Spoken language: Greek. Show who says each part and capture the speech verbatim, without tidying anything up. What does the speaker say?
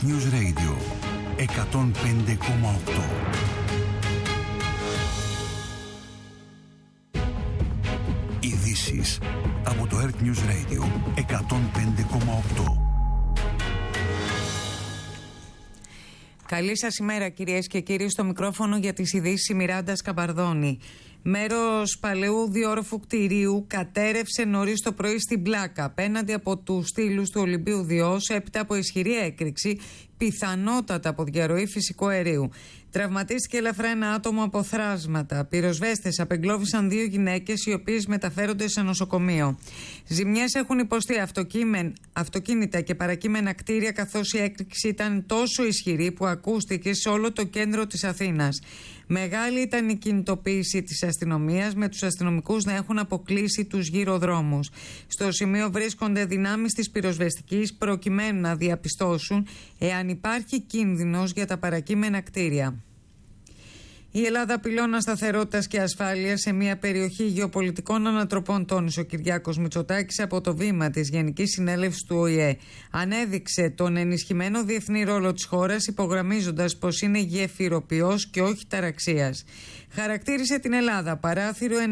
Speaker 1: News Radio εκατόν πέντε κόμμα οκτώ. Ειδήσεις από το Earth News Radio εκατόν πέντε κόμμα οκτώ.
Speaker 2: Καλή σας ημέρα κυρίες και κύριοι, στο μικρόφωνο για τις ειδήσεις η Μιράντα Σκαμπαρδώνη. Μέρος παλαιού διόροφου κτηρίου κατέρευσε νωρίς το πρωί στην Πλάκα απέναντι από τους στήλους του Ολυμπίου Διός έπειτα από ισχυρή έκρηξη, πιθανότατα από διαρροή φυσικού αερίου. Τραυματίστηκε ελαφρά ένα άτομο από θράσματα. Πυροσβέστες απεγκλώβησαν δύο γυναίκες οι οποίες μεταφέρονται σε νοσοκομείο. Ζημιές έχουν υποστεί αυτοκίνητα και παρακείμενα κτίρια, καθώς η έκρηξη ήταν τόσο ισχυρή που ακούστηκε σε όλο το κέντρο της Αθήνας. Μεγάλη ήταν η κινητοποίηση της αστυνομίας, με τους αστυνομικούς να έχουν αποκλείσει τους γυροδρόμους. Στο σημείο βρίσκονται δυνάμεις της πυροσβεστικής προκειμένου να διαπιστώσουν εάν υπάρχει κίνδυνος για τα παρακείμενα κτίρια. Η Ελλάδα πυλώνα σταθερότητας και ασφάλειας σε μια περιοχή γεωπολιτικών ανατροπών, τόνισε ο Κυριάκος Μητσοτάκης από το βήμα της Γενικής Συνέλευσης του Ο Η Ε. Ανέδειξε τον ενισχυμένο διεθνή ρόλο της χώρας, υπογραμμίζοντας πως είναι γεφυροποιός και όχι ταραξίας. Χαρακτήρισε την Ελλάδα παράθυρο